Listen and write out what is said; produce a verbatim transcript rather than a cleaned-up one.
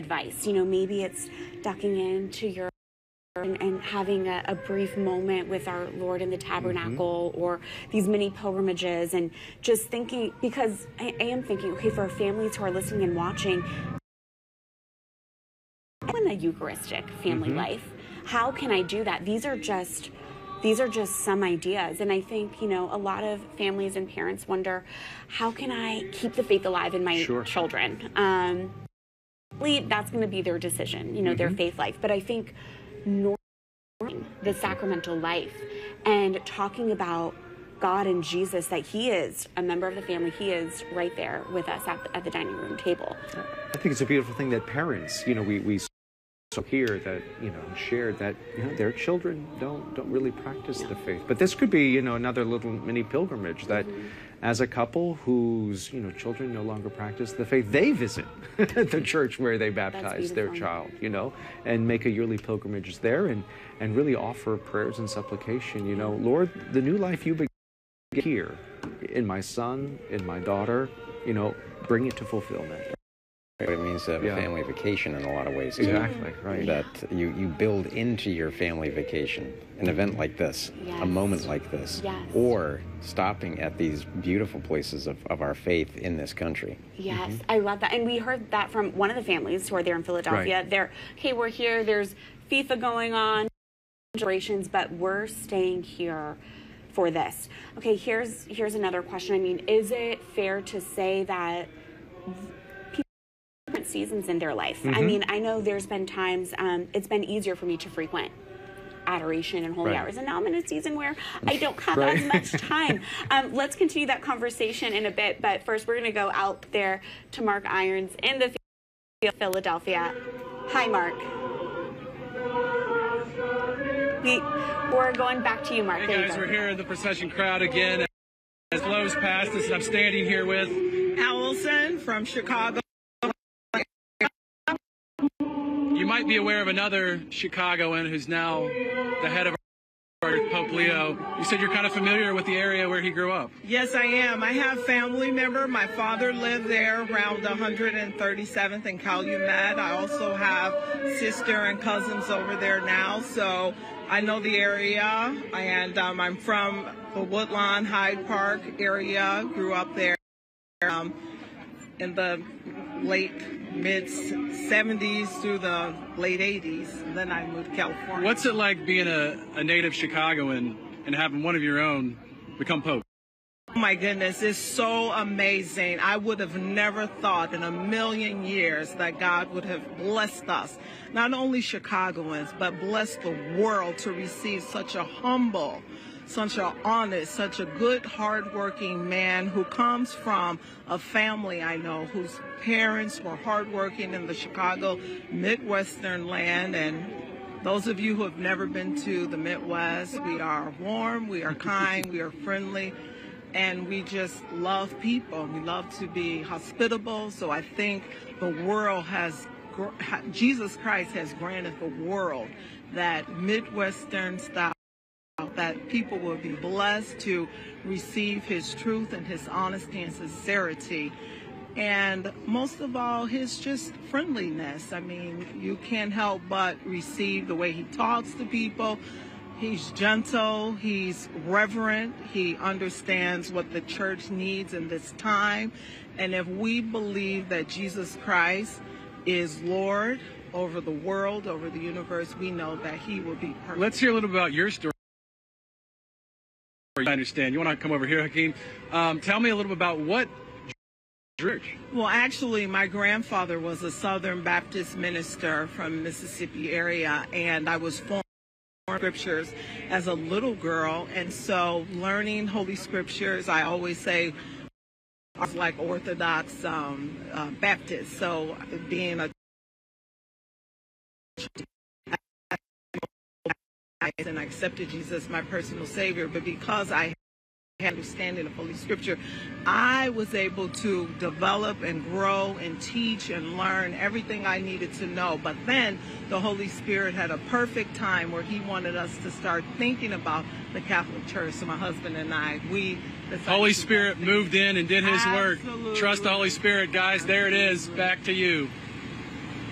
advice. You know, maybe it's ducking into your And, and having a, a brief moment with our Lord in the tabernacle, mm-hmm. or these mini pilgrimages, and just thinking, because I, I am thinking, okay, for our families who are listening and watching, I want a Eucharistic family mm-hmm. life. How can I do that? These are just, these are just some ideas. And I think, you know, a lot of families and parents wonder, how can I keep the faith alive in my sure. children? Um, that's going to be their decision, you know, mm-hmm. their faith life. But I think the sacramental life and talking about God and Jesus, that he is a member of the family, he is right there with us at the, at the dining room table. I think it's a beautiful thing that parents, you know, we, we so hear that, you know, shared that, you know, their children don't don't really practice no. the faith. But this could be, you know, another little mini pilgrimage that mm-hmm. as a couple whose, you know, children no longer practice the faith, they visit the church where they baptize their child, you know, and make a yearly pilgrimage there, and, and really offer prayers and supplication, you know, Lord, the new life you begin here in my son, in my daughter, you know, bring it to fulfillment. It means to have yeah. a family vacation in a lot of ways, too. Exactly, right. That you, you build into your family vacation an event like this, yes. a moment like this, yes. or stopping at these beautiful places of, of our faith in this country. Yes, mm-hmm. I love that. And we heard that from one of the families who are there in Philadelphia. Right. They're, okay, we're here, there's FIFA going on, celebrations, but we're staying here for this. Okay, here's here's another question. I mean, is it fair to say that different seasons in their life? Mm-hmm. I mean, I know there's been times um, it's been easier for me to frequent adoration and holy right. hours, and now I'm in a season where I don't have right. as much time. Um, let's continue that conversation in a bit, but first we're going to go out there to Mark Irons in the field, Philadelphia. Hi, Mark. We, we're going back to you, Mark. Hey guys, we're here in the procession crowd again. As Lowe's passed us, and I'm standing here with Allison from Chicago. You might be aware of another Chicagoan who's now the head of our Pope Leo. You said you're kind of familiar with the area where he grew up. Yes, I am. I have family member. My father lived there around one hundred thirty-seventh and Calumet. I also have sister and cousins over there now, so I know the area. And um, I'm from the Woodlawn Hyde Park area. Grew up there um, in the late mid seventies through the late eighties. Then I moved to California. What's it like being a, a native Chicagoan and having one of your own become Pope? Oh my goodness, it's so amazing. I would have never thought in a million years that God would have blessed us, not only Chicagoans, but blessed the world to receive such a humble, such an honest, such a good, hardworking man who comes from a family I know whose parents were hardworking in the Chicago Midwestern land. And those of you who have never been to the Midwest, we are warm, we are kind, we are friendly, and we just love people. We love to be hospitable. So I think the world has, Jesus Christ has granted the world that Midwestern style, that people will be blessed to receive his truth and his honesty and sincerity. And most of all, his just friendliness. I mean, you can't help but receive the way he talks to people. He's gentle, he's reverent, he understands what the church needs in this time. And if we believe that Jesus Christ is Lord over the world, over the universe, we know that he will be perfect. Let's hear a little about your story. I understand. You want to come over here, Hakeem? Um, tell me a little bit about what church. Well, actually, my grandfather was a Southern Baptist minister from Mississippi area, and I was born scriptures as a little girl, and so learning Holy Scriptures, I always say, I was like Orthodox um, uh, Baptist. So being a and I accepted Jesus as my personal Savior, but because I had understanding of Holy Scripture, I was able to develop and grow and teach and learn everything I needed to know. But then the Holy Spirit had a perfect time where he wanted us to start thinking about the Catholic Church. So my husband and I, we Holy Spirit moved in and did his Absolutely. work. Trust the Holy Spirit, guys. There it is. Back to you.